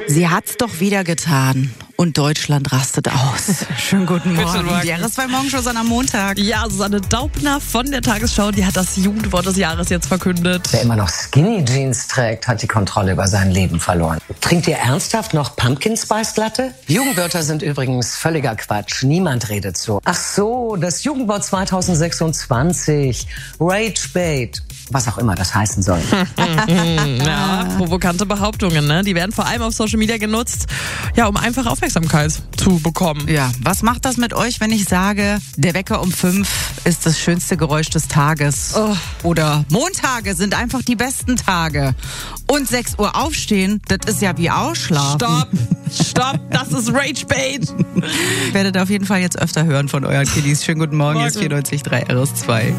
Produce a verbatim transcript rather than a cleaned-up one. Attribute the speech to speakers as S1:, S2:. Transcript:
S1: Sie hat's doch wieder getan. Und Deutschland rastet aus. Schönen guten Morgen. Die R S zwei Morgenshow ist am Montag.
S2: Ja, Susanne Daubner von der Tagesschau, die hat das Jugendwort des Jahres jetzt verkündet.
S3: Wer immer noch Skinny Jeans trägt, hat die Kontrolle über sein Leben verloren. Trinkt ihr ernsthaft noch Pumpkin Spice Latte? Jugendwörter sind übrigens völliger Quatsch. Niemand redet so. Ach so, das Jugendwort zwanzig sechsundzwanzig. Rage Bait. Was auch immer das heißen soll.
S2: Ja, provokante Behauptungen, ne? Die werden vor allem auf Social Media genutzt, ja, um einfach Aufmerksamkeit zu bekommen.
S1: Ja, was macht das mit euch, wenn ich sage, der Wecker um fünf ist das schönste Geräusch des Tages?
S2: Oh.
S1: Oder Montage sind einfach die besten Tage. Und sechs Uhr aufstehen, das ist ja wie Ausschlafen.
S2: Stopp, stopp, das ist Ragebait.
S1: Werdet auf jeden Fall jetzt öfter hören von euren Kiddies. Schönen guten Morgen,
S2: Morgen.
S1: hier ist vierundneunzig Komma drei R S zwei.